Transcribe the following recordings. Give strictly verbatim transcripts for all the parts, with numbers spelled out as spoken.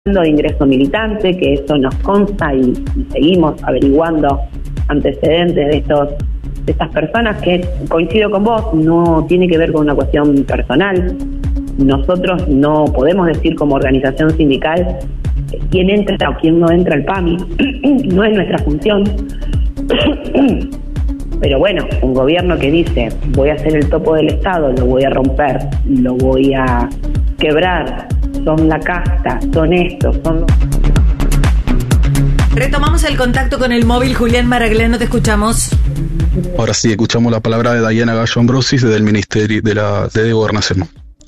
de ingreso militante, que eso nos consta y, y seguimos averiguando antecedentes de estos de estas personas, que coincido con vos, no tiene que ver con una cuestión personal. Nosotros no podemos decir como organización sindical quién entra o quién no entra al P A M I, no es nuestra función. Pero bueno, un gobierno que dice voy a hacer el topo del Estado, lo voy a romper, lo voy a quebrar, son la casta, son estos, son los... Retomamos el contacto con el móvil. Julián Maragliano, te escuchamos. Ahora sí, escuchamos la palabra de Diana Gallo-Ambrosis del Ministerio de la de Gobernación.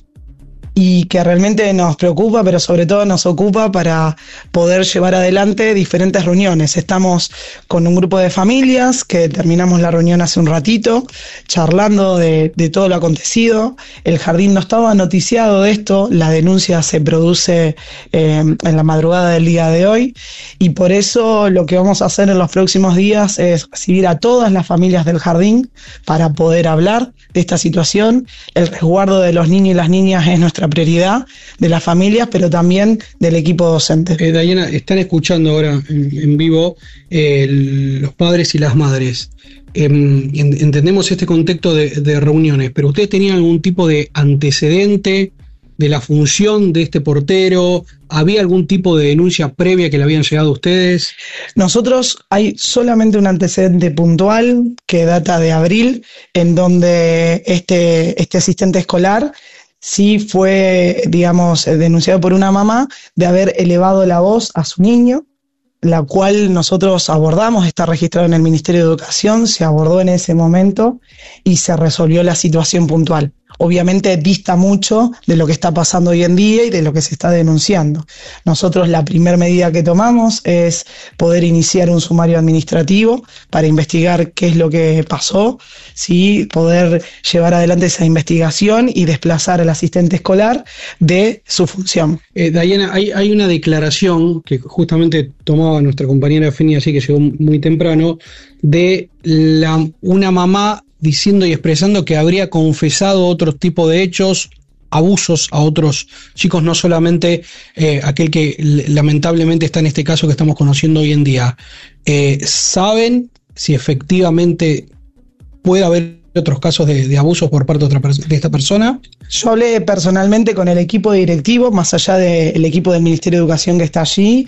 Y que realmente nos preocupa, pero sobre todo nos ocupa para poder llevar adelante diferentes reuniones. Estamos con un grupo de familias que terminamos la reunión hace un ratito, charlando de, de todo lo acontecido. El jardín no estaba noticiado de esto, la denuncia se produce eh, en la madrugada del día de hoy, y por eso lo que vamos a hacer en los próximos días es recibir a todas las familias del jardín para poder hablar de esta situación. El resguardo de los niños y las niñas es nuestra prioridad, de las familias, pero también del equipo docente. Eh, Diana, están escuchando ahora en, en vivo eh, el, los padres y las madres. Eh, en, entendemos este contexto de, de reuniones, pero ¿ustedes tenían algún tipo de antecedente de la función de este portero? ¿Había algún tipo de denuncia previa que le habían llegado a ustedes? Nosotros hay solamente un antecedente puntual que data de abril, en donde este, este asistente escolar sí fue, digamos, denunciado por una mamá de haber elevado la voz a su niño, la cual nosotros abordamos, está registrado en el Ministerio de Educación, se abordó en ese momento y se resolvió la situación puntual. Obviamente dista mucho de lo que está pasando hoy en día y de lo que se está denunciando. Nosotros la primera medida que tomamos es poder iniciar un sumario administrativo para investigar qué es lo que pasó, ¿sí? Poder llevar adelante esa investigación y desplazar al asistente escolar de su función. Eh, Diana, hay, hay una declaración que justamente tomaba nuestra compañera Fenia, así que llegó muy temprano, de la, una mamá diciendo y expresando que habría confesado otro tipo de hechos, abusos a otros chicos, no solamente eh, aquel que lamentablemente está en este caso que estamos conociendo hoy en día. Eh, ¿Saben si efectivamente puede haber otros casos de, de abusos por parte de, otra, de esta persona? Yo hablé personalmente con el equipo directivo, más allá del equipo del Ministerio de Educación que está allí,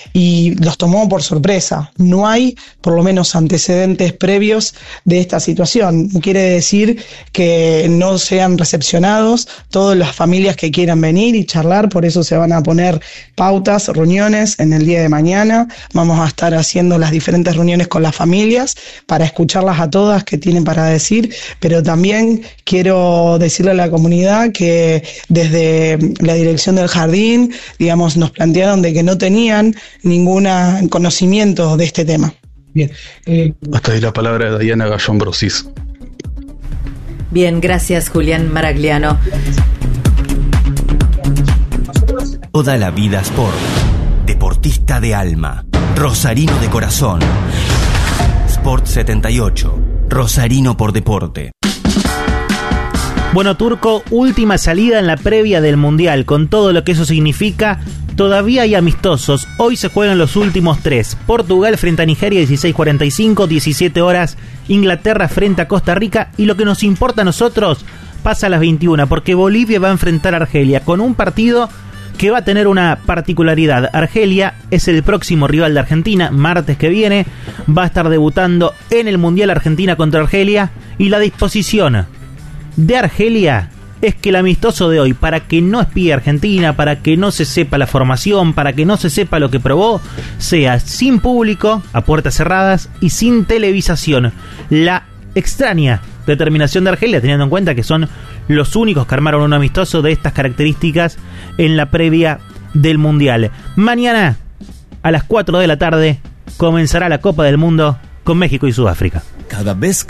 y los tomó por sorpresa. No hay, por lo menos, antecedentes previos de esta situación. Quiere decir que no sean recepcionados todas las familias que quieran venir y charlar, por eso se van a poner pautas, reuniones en el día de mañana. Vamos a estar haciendo las diferentes reuniones con las familias para escucharlas a todas que tienen para decir, pero también quiero decirle a la comunidad que desde la dirección del jardín, digamos, nos plantearon de que no tenían ningún conocimiento de este tema. Bien. Eh... Hasta ahí la palabra de Diana Gallo-Ambrosis. Bien, gracias Julián Maragliano. Toda la vida Sport. Deportista de alma. Rosarino de corazón. Sport setenta y ocho. Rosarino por deporte. Bueno, Turco, última salida en la previa del Mundial, con todo lo que eso significa. Todavía hay amistosos, hoy se juegan los últimos tres. Portugal frente a Nigeria, dieciséis cuarenta y cinco, diecisiete horas. Inglaterra frente a Costa Rica. Y lo que nos importa a nosotros pasa a las veintiuna, porque Bolivia va a enfrentar a Argelia, con un partido que va a tener una particularidad. Argelia es el próximo rival de Argentina, martes que viene. Va a estar debutando en el Mundial Argentina contra Argelia. Y la disposición de Argelia es que el amistoso de hoy, para que no espíe Argentina, para que no se sepa la formación, para que no se sepa lo que probó, sea sin público, a puertas cerradas y sin televisación. La extraña determinación de Argelia, teniendo en cuenta que son los únicos que armaron un amistoso de estas características en la previa del Mundial. Mañana a las cuatro de la tarde comenzará la Copa del Mundo con México y Sudáfrica. Cada vez